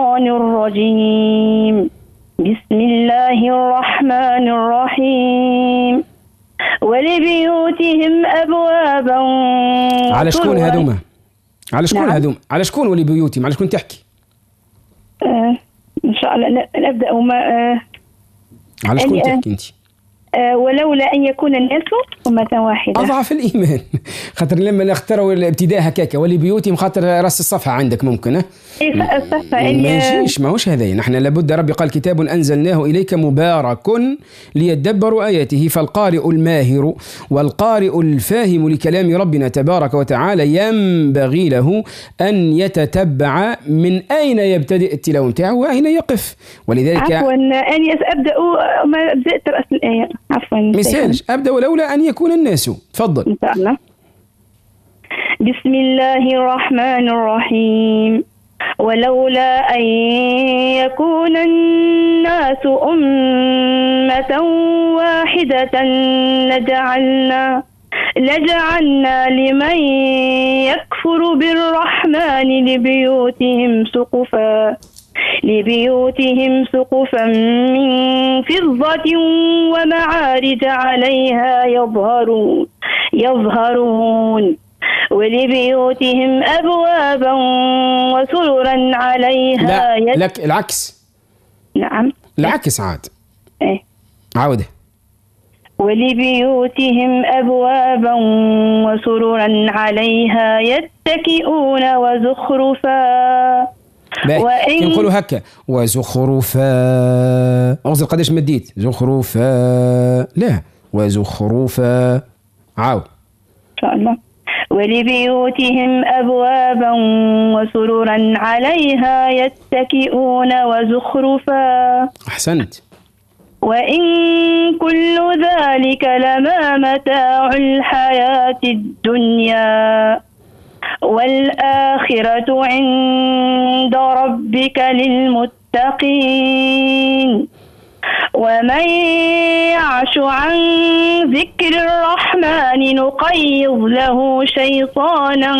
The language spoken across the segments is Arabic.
الرجيم. بسم الله الرحمن الرحيم. ولبيوتهم أبوابا. على شكون هذوما؟ على شكون هذوما؟ على شكون ولبيوتهم؟ على شكون تحكي؟ إن شاء الله نبدأ. على شكون تحكي أنت؟ ولولا أن يكون الناس أمة واحدة. أضعف الإيمان. خاطر لما نختاروا الابتداء هكاك ولبيوتهم، خاطر راس الصفحة عندك ممكن الصفحة ما يجيش، ماهوش هذا. نحن لابد، ربي قال كتاب أنزلناه إليك مبارك ليدبروا آياته، فالقارئ الماهر والقارئ الفاهم لكلام ربنا تبارك وتعالى ينبغي له أن يتتبع من أين يبتدئ التلاوة متاعه وأين يقف. ولذلك عفوا أني أبدأ ما بدأت رأس الآية. عفوا مثال أبدأ ولولا أن يكون الناس. تفضل. إن شاء الله. بسم الله الرحمن الرحيم. ولولا أن يكون الناس أمة واحدة لجعلنا لمن يكفر بالرحمن لبيوتهم سقفا من فضة ومعارج عليها يظهرون ولبيوتهم أبوابا وسررا عليها لك العكس. نعم العكس عاد. عودة. ولبيوتهم أبوابا وسررا عليها يتكئون وزخرفا. نقولوا هكا وزخرفا. أغزل قداش مديت زخرفا، لا وزخرفا. عاود إن شاء الله. ولبيوتهم أبوابا وسررا عليها يتكئون وزخرفا. أحسنت. وإن كل ذلك لما متاع الحياة الدنيا والآخرة عند ربك للمتقين. ومن يعش عن ذكر الرحمن نقيض له شيطانا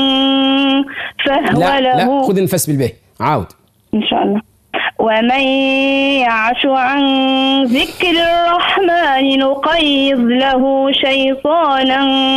فهو لا خذ نفس بالباء. عاود إن شاء الله. ومن يعش عن ذكر الرحمن نقيض له شيطانا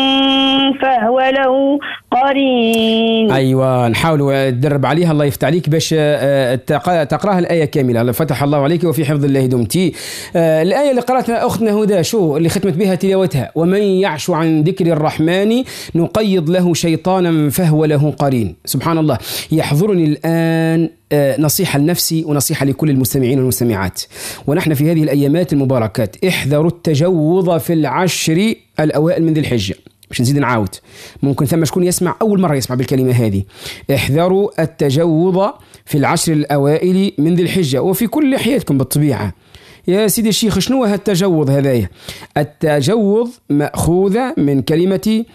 فهو له قرين. أيوة، نحاول تدرب عليها. الله يفتح عليك باش تقرأها الآية كاملة. فتح الله عليك وفي حفظ الله دمتي. الآية اللي قرأتها أختنا هدى شو اللي ختمت بها تلاوتها؟ ومن يعش عن ذكر الرحمن نقيض له شيطانا فهو له قرين. سبحان الله. يحضرني الآن نصيحة لنفسي ونصيحة لكل المستمعين والمستمعات، ونحن في هذه الأيامات المباركات احذروا التجوظ في العشر الأوائل من ذي الحجة. مش نزيد نعاود، ممكن ثم شكون يسمع أول مرة يسمع بالكلمة هذه. احذروا التجوظ في العشر الأوائل من ذي الحجة وفي كل حياتكم بالطبيعة. يا سيدي الشيخ، شنو هالتجوظ هذايا؟ التجوظ مأخوذة من كلمة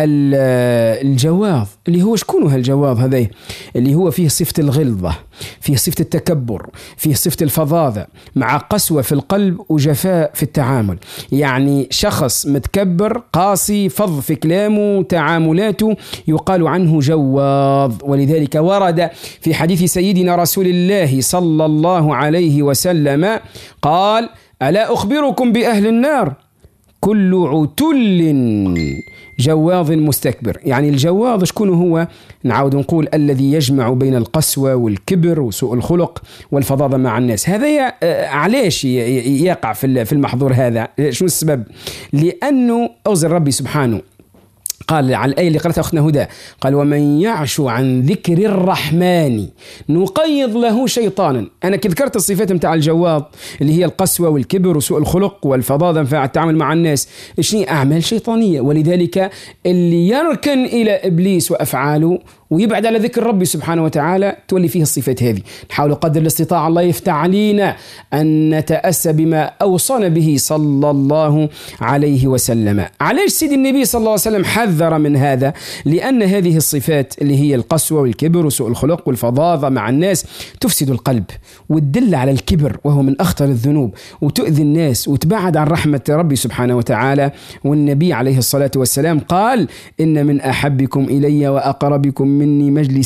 الجواظ، اللي هو شكونه هالجواظ هذايا؟ اللي هو فيه صفة الغلظة، فيه صفة التكبر، فيه صفة الفظاظة، مع قسوة في القلب وجفاء في التعامل. يعني شخص متكبر قاسي فظ في كلامه تعاملاته يقال عنه جواظ. ولذلك ورد في حديث سيدنا رسول الله صلى الله عليه وسلم قال: ألا أخبركم بأهل النار؟ كل عتل جواظ مستكبر. يعني الجواظ شكون هو؟ نعود نقول الذي يجمع بين القسوة والكبر وسوء الخلق والفظاظة مع الناس. هذا علاش يقع في المحظور هذا؟ شنو السبب؟ لأنه أوزر ربي سبحانه قال على الآية اللي قرأتها أختنا هدى، قال: ومن يعش عن ذكر الرحمن نقيض له شيطانا. أنا ذكرت الصفات متاع الجواظ اللي هي القسوة والكبر وسوء الخلق والفظاظة في التعامل مع الناس، شنو أعمال شيطانية. ولذلك اللي يركن إلى إبليس وأفعاله ويبعد على ذكر ربي سبحانه وتعالى تولي فيه الصفات هذه. نحاول قدر الاستطاعة الله يفتح علينا أن نتأسى بما أوصانا به صلى الله عليه وسلم. علاش سيد النبي صلى الله عليه وسلم حذر من هذا؟ لأن هذه الصفات اللي هي القسوة والكبر وسوء الخلق والفظاظة مع الناس تفسد القلب وتدل على الكبر، وهو من أخطر الذنوب، وتؤذي الناس وتبعد عن رحمة ربي سبحانه وتعالى. والنبي عليه الصلاة والسلام قال: إن من أحبكم إلي وأقربكم مني مجلس